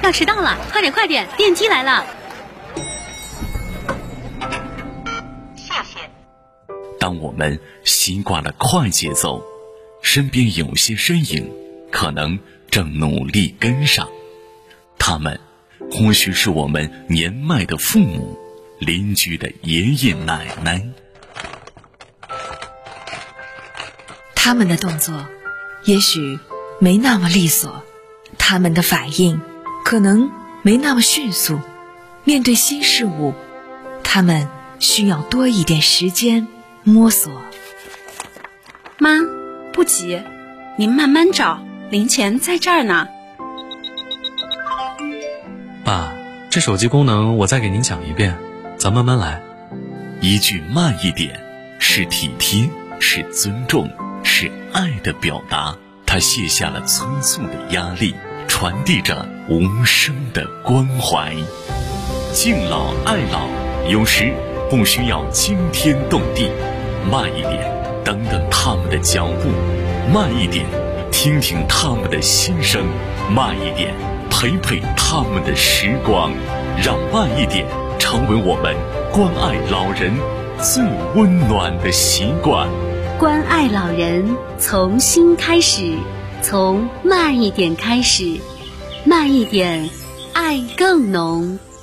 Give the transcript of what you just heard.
要迟到了，快点快点，电梯来了。 谢谢。 当我们习惯了快节奏，身边有些身影可能正努力跟上，他们或许是我们年迈的父母，邻居的爷爷奶奶。 他们的动作也许没那么利索，他们的反应可能没那么迅速，面对新事物，他们需要多一点时间摸索。 妈，不急，您慢慢找，零钱在这儿呢。 爸，这手机功能我再给您讲一遍，咱慢慢来。 一句慢一点，是体贴，是尊重，是爱的表达。他卸下了催促的压力，传递着无声的关怀。敬老爱老，有时不需要惊天动地，慢一点，等等他们的脚步；慢一点，听听他们的心声；慢一点，陪陪他们的时光。让慢一点成为我们关爱老人最温暖的习惯。 关爱老人从心开始，从慢一点开始，慢一点，爱更浓。